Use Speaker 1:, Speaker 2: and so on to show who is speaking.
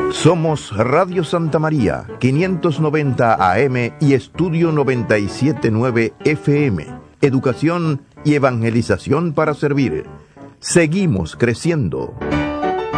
Speaker 1: Somos Radio Santa María, 590 AM y Estudio 97.9 FM. Educación y evangelización para servir. Seguimos creciendo.